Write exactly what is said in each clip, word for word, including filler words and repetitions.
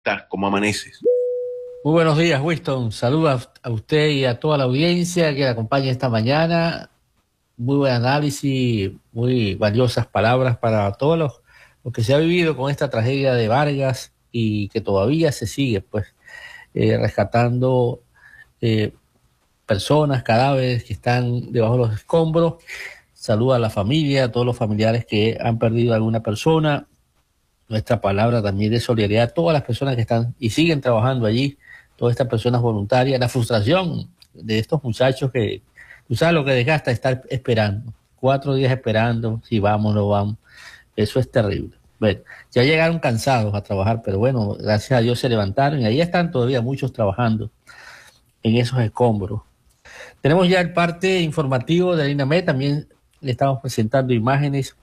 ¿Cómo amaneces? Muy buenos días, Winston. Saludos a a usted y a toda la audiencia que la acompaña esta mañana. Muy buen análisis, muy valiosas palabras para todos los, lo que se ha vivido con esta tragedia de Vargas y que todavía se sigue, pues, eh, rescatando eh, personas, cadáveres que están debajo de los escombros. Saluda a la familia, a todos los familiares que han perdido a alguna persona. Nuestra palabra también de solidaridad a todas las personas que están y siguen trabajando allí, todas estas personas voluntarias, la frustración de estos muchachos que, tú sabes lo que desgasta estar esperando, cuatro días esperando, si vamos o no vamos, eso es terrible. Bueno, ya llegaron cansados a trabajar, pero bueno, gracias a Dios se levantaron y ahí están todavía muchos trabajando en esos escombros. Tenemos ya el parte informativo de la INAMED, también le estamos presentando imágenes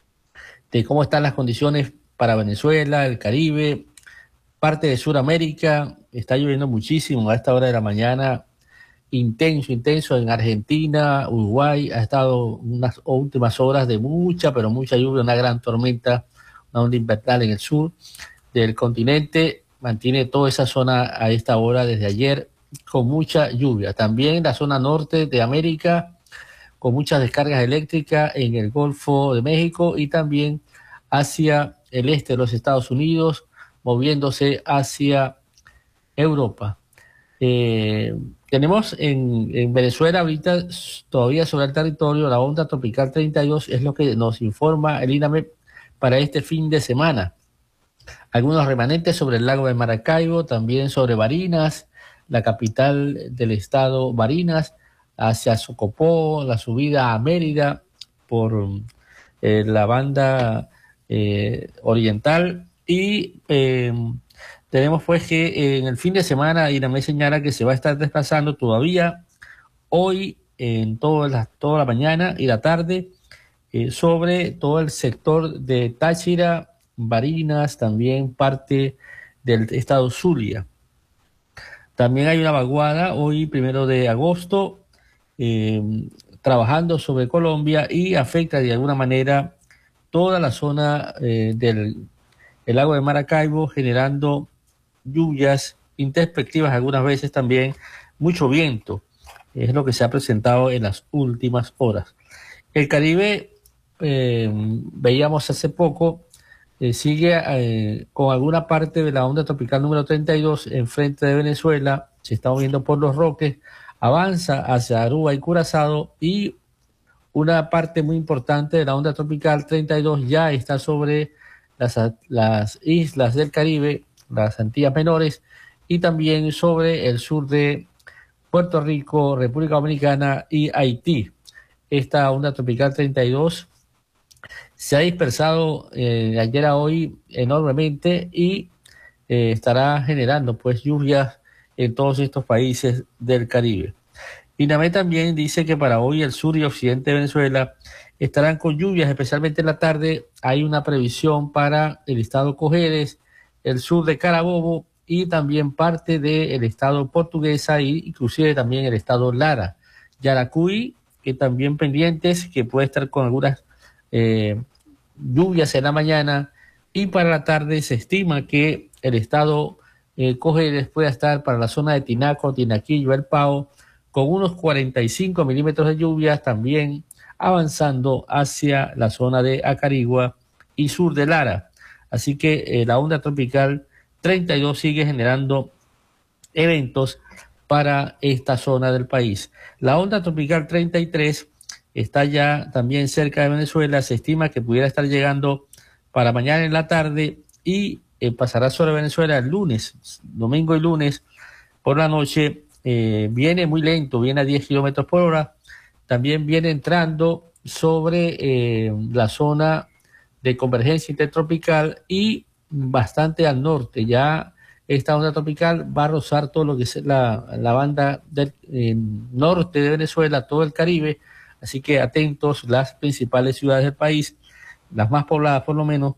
de cómo están las condiciones para Venezuela, el Caribe, parte de Sudamérica. Está lloviendo muchísimo a esta hora de la mañana, intenso, intenso en Argentina, Uruguay. Ha estado unas últimas horas de mucha, pero mucha lluvia, una gran tormenta, una onda invernal en el sur del continente. Mantiene toda esa zona a esta hora desde ayer con mucha lluvia. También la zona norte de América con muchas descargas eléctricas en el Golfo de México y también hacia el este de los Estados Unidos, moviéndose hacia Europa. Eh, tenemos en, en Venezuela ahorita todavía sobre el territorio la onda tropical treinta y dos, es lo que nos informa el INAMED para este fin de semana. Algunos remanentes sobre el lago de Maracaibo, también sobre Barinas, la capital del estado Barinas, hacia Socopó, la subida a Mérida por eh, la banda eh, oriental y eh, tenemos pues que en el fin de semana INAMED señala que se va a estar desplazando todavía hoy en toda la, toda la mañana y la tarde eh, sobre todo el sector de Táchira, Barinas, también parte del estado Zulia. También hay una vaguada hoy, primero de agosto, eh, trabajando sobre Colombia y afecta de alguna manera toda la zona eh, del el lago de Maracaibo, generando lluvias introspectivas algunas veces también, mucho viento. Es lo que se ha presentado en las últimas horas. El Caribe, eh, veíamos hace poco, eh, sigue eh, con alguna parte de la onda tropical número treinta y dos enfrente de Venezuela, se está moviendo por los Roques, avanza hacia Aruba y Curazao y una parte muy importante de la onda tropical treinta y dos ya está sobre las, las islas del Caribe, las Antillas Menores y también sobre el sur de Puerto Rico, República Dominicana y Haití. Esta onda tropical treinta y dos se ha dispersado eh, de ayer a hoy enormemente y eh, estará generando pues lluvias en todos estos países del Caribe. INAMED también dice que para hoy el sur y occidente de Venezuela estarán con lluvias, especialmente en la tarde. Hay una previsión para el estado Cojedes, el sur de Carabobo y también parte del estado Portuguesa e inclusive también el estado Lara. Yaracuy, que también pendientes, que puede estar con algunas eh, lluvias en la mañana y para la tarde se estima que el estado eh, Cojedes pueda estar para la zona de Tinaco, Tinaquillo, El Pao, con unos cuarenta y cinco milímetros de lluvias, también avanzando hacia la zona de Acarigua y sur de Lara. Así que eh, la onda tropical treinta y dos sigue generando eventos para esta zona del país. La onda tropical treinta y tres está ya también cerca de Venezuela, se estima que pudiera estar llegando para mañana en la tarde y eh, pasará sobre Venezuela el lunes, domingo y lunes por la noche. Eh, viene muy lento, viene a diez kilómetros por hora, también viene entrando sobre eh, la zona de convergencia intertropical y bastante al norte. Ya esta onda tropical va a rozar todo lo que es la, la banda del eh, norte de Venezuela, todo el Caribe, así que atentos las principales ciudades del país, las más pobladas por lo menos,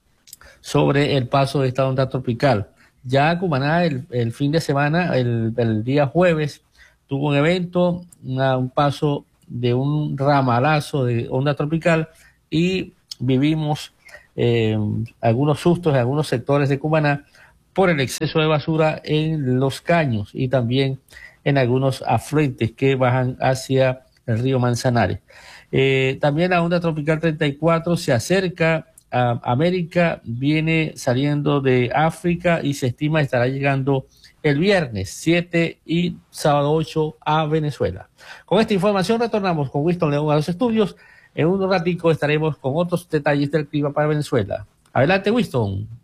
sobre el paso de esta onda tropical. Ya Cumaná el, el fin de semana, el, el día jueves, tuvo un evento, una, un paso de un ramalazo de onda tropical y vivimos eh, algunos sustos en algunos sectores de Cumaná por el exceso de basura en los caños y también en algunos afluentes que bajan hacia el río Manzanares. Eh, también la onda tropical treinta y cuatro se acerca a América, viene saliendo de África y se estima estará llegando el viernes siete y sábado ocho a Venezuela. Con esta información retornamos con Winston León a los estudios. En un ratico estaremos con otros detalles del clima para Venezuela. Adelante, Winston.